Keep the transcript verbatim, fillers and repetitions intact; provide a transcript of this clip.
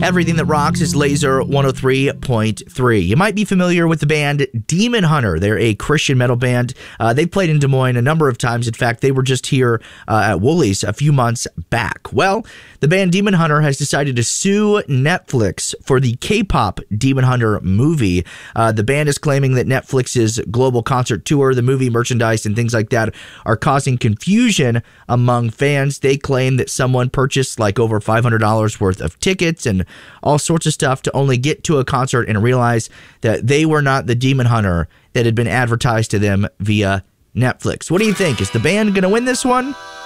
Everything that rocks is Laser one oh three point three. You might be familiar with the band Demon Hunter. They're a Christian metal band. Uh, they played in Des Moines a number of times. In fact, they were just here uh, at Woolies a few months back. Well, the band Demon Hunter has decided to sue Netflix for the K-pop Demon Hunter movie. Uh, the band is claiming that Netflix's global concert tour, the movie merchandise, and things like that are causing confusion among fans. They claim that someone purchased like over five hundred dollars worth of tickets and all sorts of stuff to only get to a concert and realize that they were not the Demon Hunter that had been advertised to them via Netflix. What do you think? Is the band going to win this one?